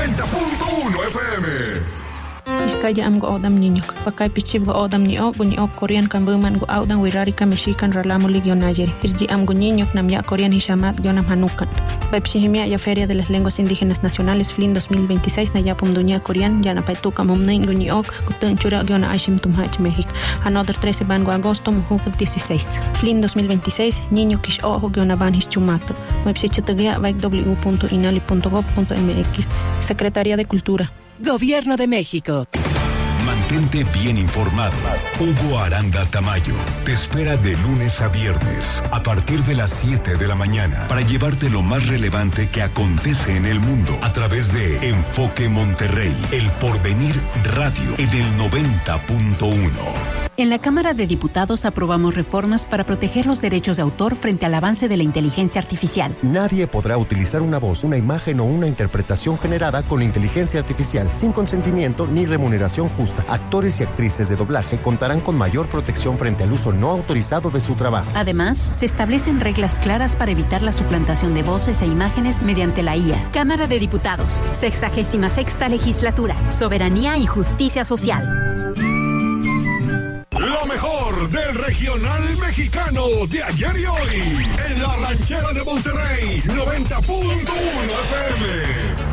90.1 FM. Iskaya am go odam niñok. Pakay pichib go odam niok Korean kan buman go audan wirari ka Mexican ralamu ligyo Nayeri. Irji am go niñok nam ya Korean hishamat gionam hanukan. Pepsihimia ya Feria de las Lenguas Indígenas Nacionales FLIN 2026 na yapum dunia Korean ya na paituka momnein go niok kutun chura giona Ashim Tumhach México. Another 13 ban go agosto mujuk 16. FLIN 2026 niño kish ojo giona ban hischumato. Website www.inali.gov.mx. Secretaría de Cultura. Gobierno de México. Mantente bien informado. Hugo Aranda Tamayo te espera de lunes a viernes a partir de las 7 de la mañana para llevarte lo más relevante que acontece en el mundo a través de Enfoque Monterrey, El Porvenir Radio en el 90.1. En la Cámara de Diputados aprobamos reformas para proteger los derechos de autor frente al avance de la inteligencia artificial. Nadie podrá utilizar una voz, una imagen o una interpretación generada con inteligencia artificial sin consentimiento ni remuneración justa. Actores y actrices de doblaje contarán con mayor protección frente al uso no autorizado de su trabajo. Además, se establecen reglas claras para evitar la suplantación de voces e imágenes mediante la IA. Cámara de Diputados, 66ª Legislatura, Soberanía y Justicia Social. Lo mejor del regional mexicano de ayer y hoy en la ranchera de Monterrey, 90.1 FM.